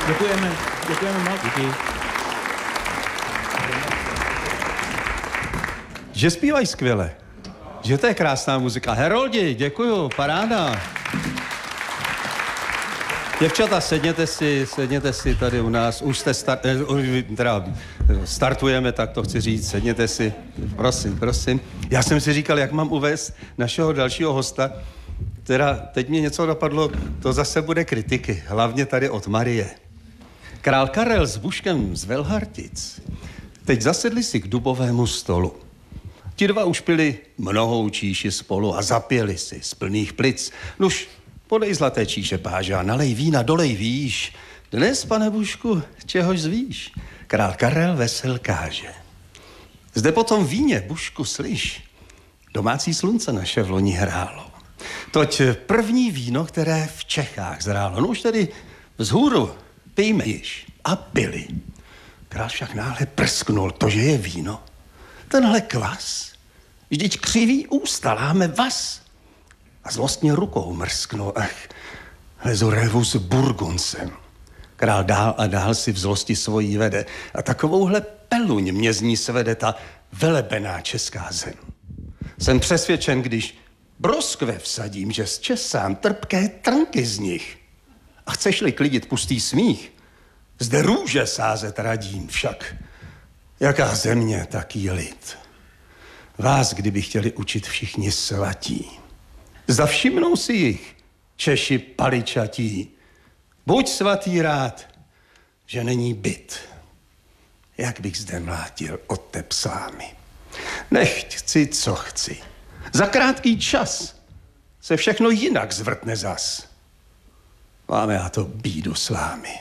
Děkujeme moc. Díky. Že zpívají skvěle. Že to je krásná muzika. Heroldi, děkuju, paráda. Děvčata, sedněte si tady u nás. Už jste startujeme, tak to chci říct. Sedněte si. Prosím. Já jsem si říkal, jak mám uvést našeho dalšího hosta. Teda teď mě něco napadlo, to zase bude kritiky. Hlavně tady od Marie. Král Karel s Buškem z Velhartic teď zasedli si k dubovému stolu. Ti dva už pili mnohou číši spolu a zapěli si z plných plic. Nuž, podej zlaté číše, páže, a nalej vína, dolej výš. Dnes, pane Bušku, čehož zvíš? Král Karel vesel káže. Zde potom víně, Bušku, slyš, domácí slunce naše v loni hrálo. Toť první víno, které v Čechách zrálo. No už tedy vzhůru pijme již. A pili. Král však náhle prsknul, to, že je víno. Tenhle kvas, vždyť křivý ústa láme vás. A zlostně rukou mrsknul, lezu révu s Burguncem. Král dál a dál si v zlosti svojí vede. A takovouhle peluň mě z ní svede ta velebená česká zem. Jsem přesvědčen, když broskve vsadím, že zčesám trpké trnky z nich. A chceš-li klidit pustý smích, zde růže sázet radím, však jaká země, taký lid. Vás, kdyby chtěli učit všichni svatí, zavšimnou si jich Češi paličatí. Buď svatý rád, že není byt. Jak bych zde mlátil od te psámy. Nechť chci, co chci. Za krátký čas se všechno jinak zvrtne zas. Máme já to bídu s vámi.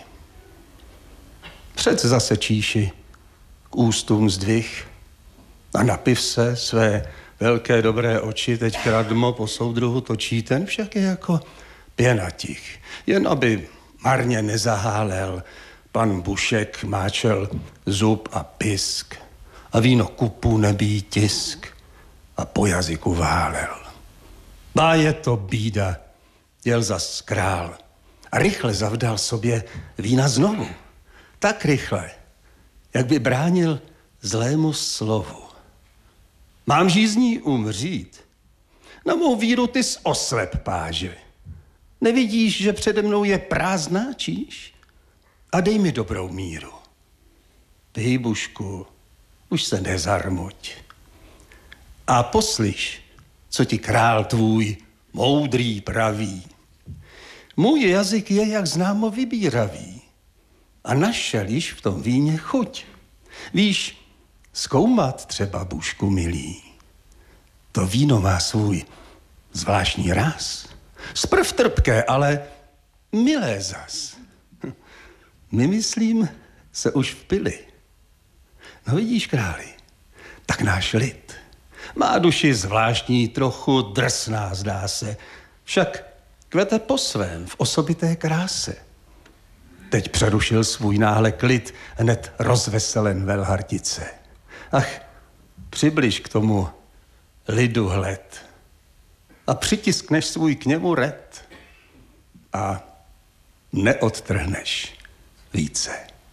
Před zase číši k ústům zdvih a napiv se své velké dobré oči, teď kradmo po soudruhu točí, ten však je jako pěnatich. Jen aby marně nezahálel, pan Bušek máčel zub a pisk a víno kupu nebý tisk a po jazyku válel. Bá je to bída, jel zas král a rychle zavdal sobě vína znovu. Tak rychle, jak by bránil zlému slovu. Mám žízní umřít. Na mou víru ty jsi oslep, páže. Nevidíš, že přede mnou je prázdná číš? A dej mi dobrou míru. Pij, Bušku, už se nezarmuť. A poslyš, co ti král tvůj moudrý praví. Můj jazyk je, jak známo, vybíravý. A našel již v tom víně chuť. Víš, zkoumat třeba, Bušku milý. To víno má svůj zvláštní ráz. Zprv trpké, ale milé zas. My, myslím, se už vpili. No vidíš, králi, tak náš lid má duši zvláštní, trochu drsná, zdá se. Však kvete po svém v osobité kráse. Teď přerušil svůj náhle klid hned rozveselen Velhartice. Ach, přibliž k tomu lidu hled a přitiskneš svůj k němu red a neodtrhneš více.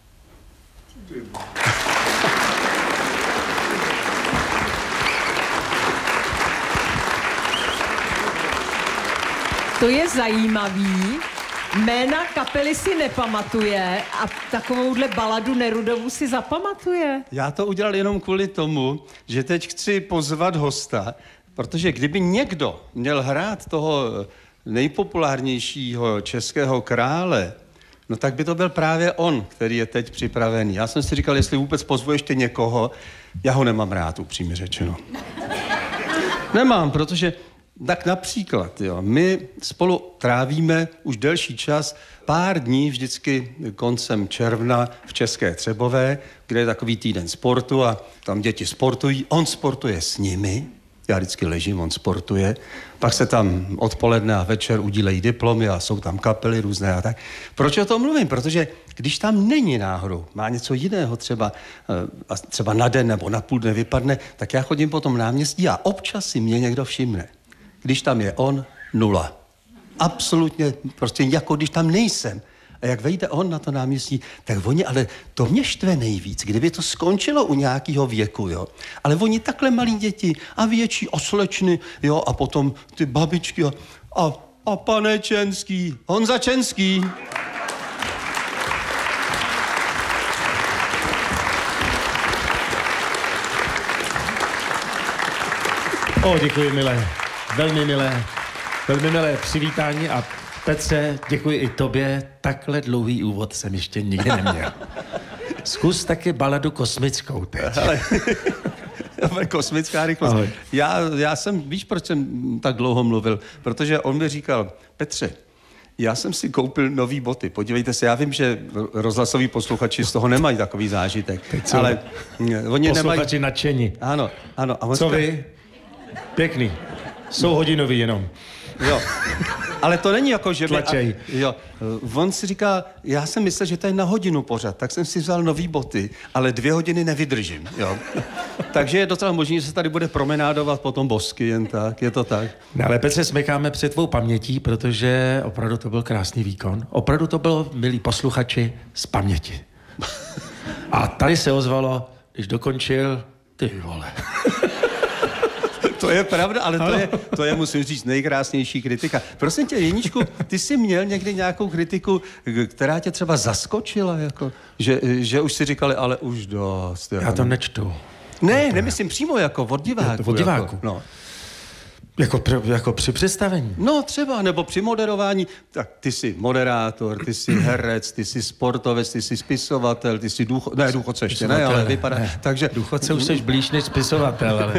To je zajímavý. Jména kapely si nepamatuje a takovouhle baladu Nerudovu si zapamatuje. Já to udělal jenom kvůli tomu, že teď chci pozvat hosta, protože kdyby někdo měl hrát toho nejpopulárnějšího českého krále, no tak by to byl právě on, který je teď připravený. Já jsem si říkal, jestli vůbec pozvu ještě někoho, já ho nemám rád, upřímně řečeno. Nemám, protože tak například, jo, my spolu trávíme už delší čas, pár dní vždycky koncem června v České Třebové, kde je takový týden sportu a tam děti sportují, on sportuje s nimi, já vždycky ležím, on sportuje, pak se tam odpoledne a večer udílejí diplomy a jsou tam kapely různé a tak. Proč o tom mluvím? Protože když tam není náhodou, má něco jiného třeba na den nebo na půl dne vypadne, tak já chodím po tom náměstí a občas si mě někdo všimne. Když tam je on, nula. Absolutně, prostě jako když tam nejsem. A jak vejde on na to náměstí, tak oni, ale to mě štve nejvíc, kdyby to skončilo u nějakého věku, jo. Ale oni takhle malí děti a větší a slečny, jo, a potom ty babičky a pane Čenský, Honza Čenský. Děkuji, milé. Velmi milé přivítání a Petře, děkuji i tobě. Takhle dlouhý úvod jsem ještě nikdy neměl. Zkus taky baladu kosmickou teď. Ale kosmická rychlost. Ahoj. Já jsem, víš, proč jsem tak dlouho mluvil? Protože on mi říkal, Petře, já jsem si koupil nový boty. Podívejte se, já vím, že rozhlasoví posluchači z toho nemají takový zážitek. Ale oni posluchači nemají... nadšení. Ano. A on Co vy? Pěkný. Jsou hodinový jenom. Jo. Ale to není jako, že... Tlačej. Jo. On si říká, já jsem myslel, že to je na hodinu pořad, tak jsem si vzal nový boty, ale 2 hodiny nevydržím, jo. Takže je docela možný, že se tady bude promenádovat potom bosky, jen tak, je to tak. No, ale Petře, smykáme před tvou pamětí, protože opravdu to byl krásný výkon. Opravdu to bylo, milí posluchači, z paměti. A tady se ozvalo, když dokončil, ty vole. To je pravda, ale to je, musím říct, nejkrásnější kritika. Prosím tě, Jeníčku, ty jsi měl někdy nějakou kritiku, která tě třeba zaskočila, jako, že už si říkali, ale už dost. Já to nečtu. Ne, nemyslím přímo jako od diváku. Od diváku. Jako, no. Jako při představení. No třeba, nebo při moderování. Tak ty jsi moderátor, ty jsi herec, ty jsi sportovec, ty jsi spisovatel, ty jsi důchodce ještě ne, ale vypadá. Ne. Takže... Důchodce už jsi blíž než spisovatel, ale...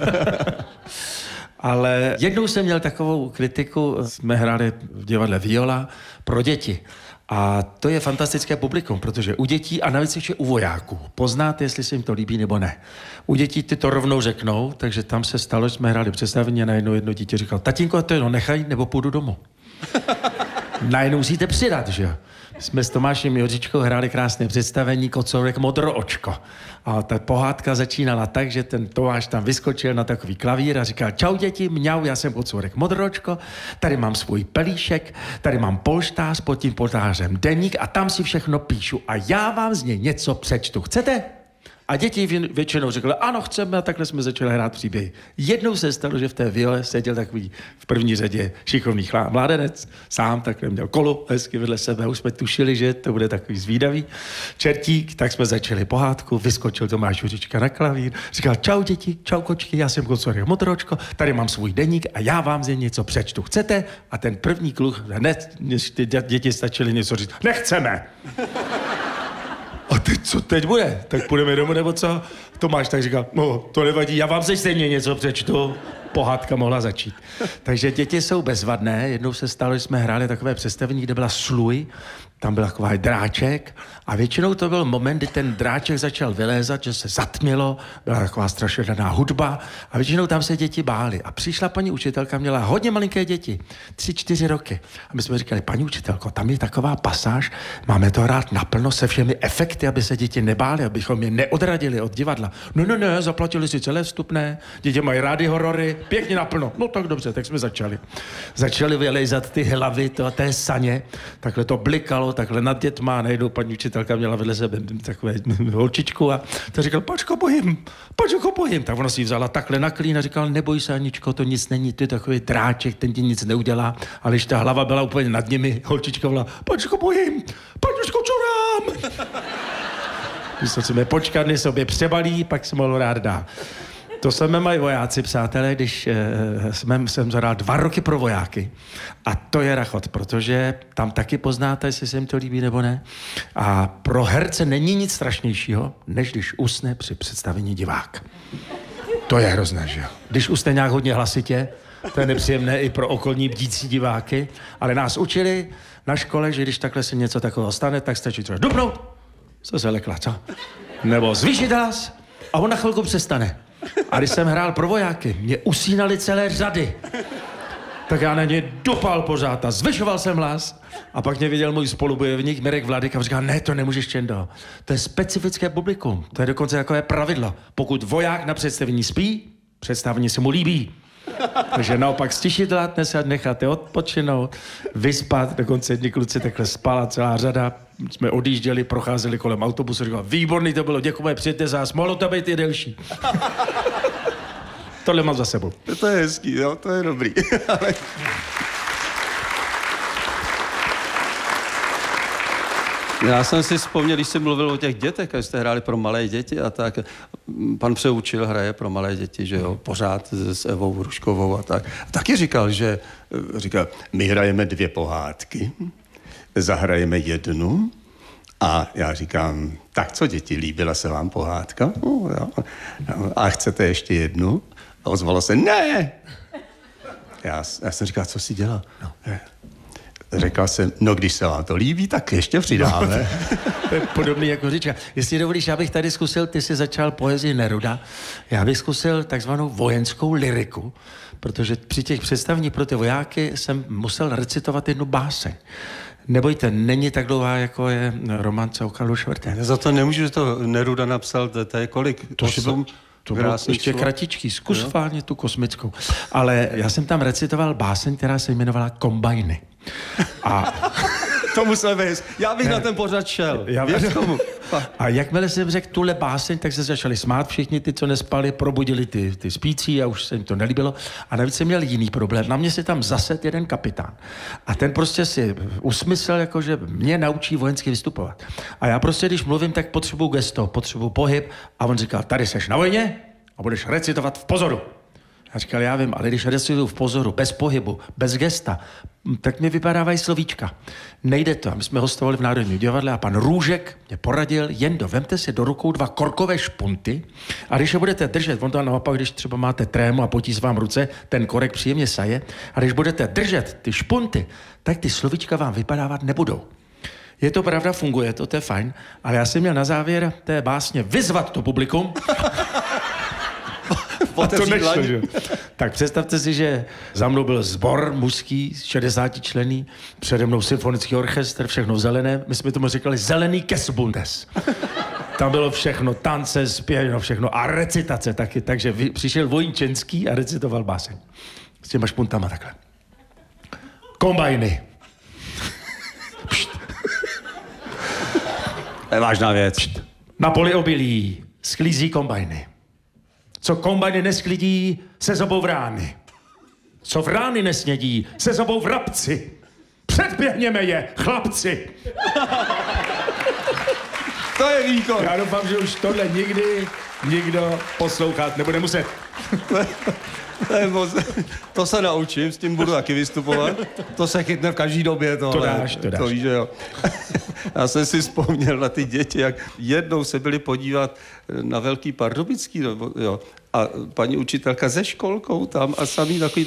Ale jednou jsem měl takovou kritiku, jsme hráli v divadle Viola pro děti. A to je fantastické publikum, protože u dětí a navíc ještě u vojáků poznáte, jestli se jim to líbí nebo ne. U dětí ty to rovnou řeknou, takže tam se stalo, že jsme hráli představení a najednou jedno dítě říkal, tatínko, to jenom nechaj, nebo půjdu domů. Najednou musíte přidat, že jo. Jsme s Tomášem Jořičkou hráli krásné představení Kocourek Modroočko. A ta pohádka začínala tak, že ten Tomáš tam vyskočil na takový klavír a říkal, čau děti, mňau, já jsem Kocourek Modroočko, tady mám svůj pelíšek, tady mám polštář, pod tím polštářem deník a tam si všechno píšu a já vám z něj něco přečtu. Chcete? A děti většinou řekly, ano, chceme, a takhle jsme začali hrát příběhy. Jednou se stalo, že v té Viole seděl takový v první řadě šikovný mládenec, sám takhle měl kolo hezky vedle sebe, už jsme tušili, že to bude takový zvídavý čertík, tak jsme začali pohádku, vyskočil Tomáš Juřička na klavír, říkal, čau děti, čau kočky, já jsem Kocourek Modroočko, tady mám svůj deník a já vám z něj něco přečtu. Chcete? A ten první kluk, hned, než ty děti stačily něco říct, nechceme. A teď co teď bude? Tak půjdeme domů, nebo co? Tomáš tak říkal, no to nevadí, já vám se stejně něco přečtu. Pohádka mohla začít. Takže děti jsou bezvadné. Jednou se stalo, že jsme hráli takové představení, kde byla sluj, tam byl takový dráček a většinou to byl moment, kdy ten dráček začal vylézat, že se zatmělo, byla taková strašidelná hudba a většinou tam se děti bály. A přišla paní učitelka, měla hodně malinké děti, 3-4 roky. A my jsme říkali, paní učitelko, tam je taková pasáž, máme to hrát naplno se všemi efekty, aby se děti nebály, abychom je neodradili od divadla. Ne, zaplatili si celé vstupné, děti mají rády horory, pěkně naplno. No tak dobře, tak jsme začali. Začali vylejzat ty hlavy, té saně, takhle to blikalo, takhle nad dětma, najednou paní učitelka měla vedle sebe takové holčičku a to říkal, počko, bojím. Tak ona si ji vzala takhle na klín a říkal, neboj se, Aničko, to nic není, ty takový dráček, ten ti nic neudělá. Ale když ta hlava byla úplně nad nimi, holčička volala, počko, bojím, paňuško, čo nám? Když se chceme počkat, než sobě přebalí, pak se mohl rád dá. To jsme mají vojáci, přátelé, když jsem zahrál 2 roky pro vojáky. A to je rachot, protože tam taky poznáte, jestli se jim to líbí nebo ne. A pro herce není nic strašnějšího, než když usne při představení divák. To je hrozné, že jo? Když usne nějak hodně hlasitě, to je nepříjemné i pro okolní bdící diváky, ale nás učili na škole, že když takhle se něco takového stane, tak stačí třeba dupnout, co se lekla, co? Nebo zvýšit hlas a on na chvilku přestane. A když jsem hrál pro vojáky, mě usínali celé řady. Tak já na ně dopal pořád a zvyšoval jsem hlas. A pak mě viděl můj spolubojovník Mirek Vladyk a říkal, ne, to nemůžeš, Čendo. To je specifické publikum. To je dokonce takové pravidlo. Pokud voják na představení spí, představení se mu líbí. Takže naopak stišit látne a nechat je odpočinout, vyspat, dokonce jedni kluci takhle spala celá řada. Jsme odjížděli, procházeli kolem autobusu, říkal, výborný to bylo, děkujeme, přijďte zás, mohlo to být i delší. Tohle mám za sebou. To je hezký, jo, to je dobrý. Ale... Já jsem si vzpomněl, když jsi mluvil o těch dětech, když jste hráli pro malé děti a tak. Pan Přeučil hraje pro malé děti, že jo, pořád s Evou Hruškovou a tak. A taky říkal, my hrajeme 2 pohádky, zahrajeme 1 a já říkám, tak co děti, líbila se vám pohádka? No, jo. A chcete ještě 1? A ozvalo se, ne! Já jsem říkal, co si dělal? No. Řekl jsem, no když se vám to líbí, tak ještě přidáme. To je podobný jako říčka. Jestli dovolíš, já bych tady zkusil, ty jsi začal poezii Neruda, já bych zkusil takzvanou vojenskou lyriku, protože při těch představeních pro ty vojáky jsem musel recitovat 1 báseň. Nebojte, není tak dlouhá, jako je romance o Karlu IV. Za to nemůžu, že to Neruda napsal, to je kolik? To bylo ještě kratičký, zkus fálně tu kosmickou. Ale já jsem tam recitoval báseň, která se jmenovala Kombajny. A to musel být. Já bych na ten pořad šel. Věř tomu. A jakmile jsem řekl tuhle báseň, tak se začali smát všichni ty, co nespali, probudili ty spící a už se jim to nelíbilo. A navíc jsem měl jiný problém. Na mě se tam zased jeden kapitán. A ten prostě si usmyslel, jako že mě naučí vojensky vystupovat. A já prostě, když mluvím, tak potřebuju gesto, potřebuju pohyb. A on říkal, tady seš na vojně a budeš recitovat v pozoru. Já říkal, já vím, ale když recituju v pozoru, bez pohybu, bez gesta, tak mi vypadávají slovíčka. Nejde to. A my jsme hostovali v Národním divadle a pan Růžek mě poradil, Jendo, vemte si do rukou 2 korkové špunty a když je budete držet, on to naopak, když třeba máte trému a potí s vám ruce, ten korek příjemně saje, a když budete držet ty špunty, tak ty slovíčka vám vypadávat nebudou. Je to pravda, funguje to je fajn, ale já jsem měl na závěr té básně vyzvat to publikum. A to nešlo, že? Tak představte si, že za mnou byl sbor mužský, 60 členný, přede mnou symfonický orchestr, všechno zelené. My jsme tomu říkali zelený Kesbundes. Tam bylo všechno, tance, zpěv, všechno a recitace taky. Takže přišel Vojinčenský a recitoval báseň. S těma špuntama takhle. Kombajny. To je vážná věc. Na poli obilí sklízí kombajny. Co kombajny nesklidí, se zobou vrány. Co vrány nesnědí, se zobou vrabci. Předběhněme je, chlapci. To je výkon. Já doufám, že už tohle nikdy nikdo poslouchat nebude muset. To je moc. To se naučím, s tím budu taky vystupovat. To se chytne v každý době. To dáš. To víš, že jo. Já jsem si vzpomněl na ty děti, jak jednou se byli podívat na Velký Pardubický, jo, a paní učitelka se školkou tam a samý takový